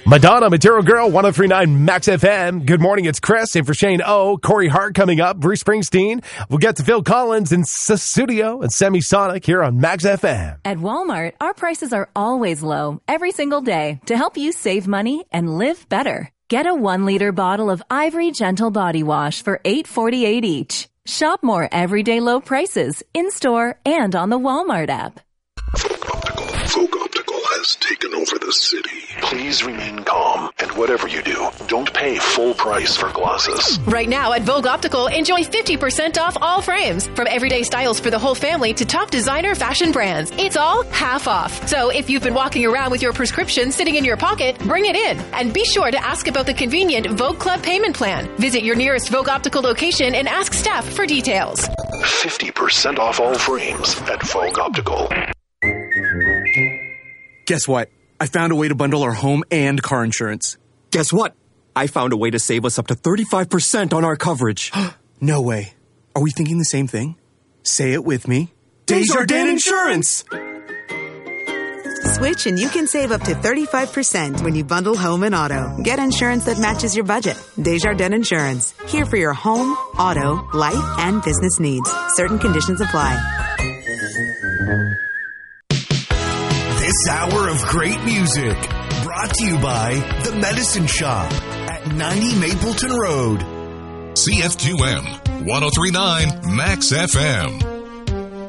Madonna, Material Girl, 103.9 Max FM. Good morning, it's Chris. And for Shane O, Corey Hart coming up, Bruce Springsteen. We'll get to Phil Collins in Studio and Semisonic here on Max FM. At Walmart, our prices are always low, every single day, to help you save money and live better. Get a 1-liter bottle of Ivory Gentle Body Wash for $8.48 each. Shop more everyday low prices, in-store and on the Walmart app. Vogue Optical has taken over the city. Please remain calm, and whatever you do, don't pay full price for glasses. Right now at Vogue Optical, enjoy 50% off all frames. From everyday styles for the whole family to top designer fashion brands. It's all half off. So if you've been walking around with your prescription sitting in your pocket, bring it in. And be sure to ask about the convenient Vogue Club payment plan. Visit your nearest Vogue Optical location and ask staff for details. 50% off all frames at Vogue Optical. Guess what? I found a way to bundle our home and car insurance. Guess what? I found a way to save us up to 35% on our coverage. No way. Are we thinking the same thing? Say it with me. Desjardins Insurance! Switch and you can save up to 35% when you bundle home and auto. Get insurance that matches your budget. Desjardins Insurance. Here for your home, auto, life, and business needs. Certain conditions apply. This hour of great music brought to you by The Medicine Shop at 90 Mapleton Road. CF2M 103.9 Max FM.